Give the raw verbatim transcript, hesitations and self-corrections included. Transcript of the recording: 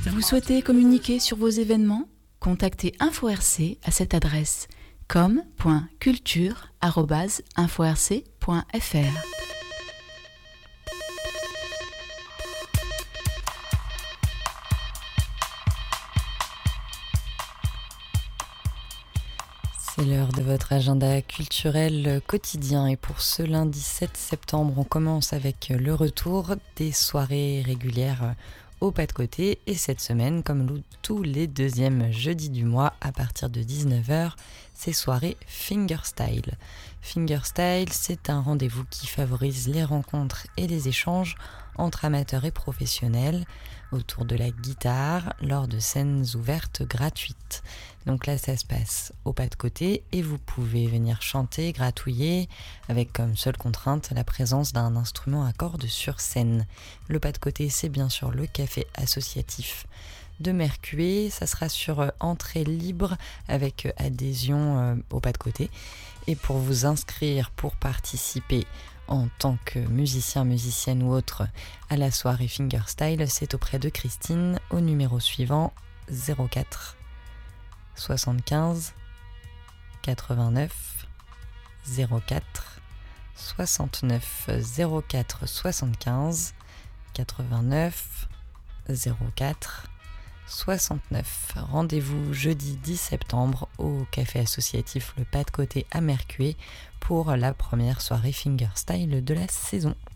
Vous souhaitez communiquer sur vos événements ? Contactez Info R C à cette adresse com point culture arobase info r c point f r. C'est l'heure de votre agenda culturel quotidien et pour ce lundi sept septembre, on commence avec le retour des soirées régulières au pas de côté et cette semaine, comme tous les deuxièmes jeudis du mois à partir de dix-neuf heures, c'est soirée Fingerstyle. Fingerstyle, c'est un rendez-vous qui favorise les rencontres et les échanges entre amateurs et professionnels autour de la guitare lors de scènes ouvertes gratuites. Donc là, ça se passe au pas de côté et vous pouvez venir chanter, gratouiller avec comme seule contrainte la présence d'un instrument à cordes sur scène. Le pas de côté, c'est bien sûr le café associatif de Mercué. Ça sera sur entrée libre avec adhésion au pas de côté. Et pour vous inscrire, pour participer en tant que musicien, musicienne ou autre à la soirée Fingerstyle, c'est auprès de Christine au numéro suivant zéro quatre soixante-quinze quatre-vingt-neuf zéro quatre soixante-neuf zéro quatre soixante-quinze quatre-vingt-neuf zéro quatre soixante-neuf. Rendez-vous jeudi dix septembre au café associatif Le Pas de Côté à Mercué pour la première soirée Fingerstyle de la saison.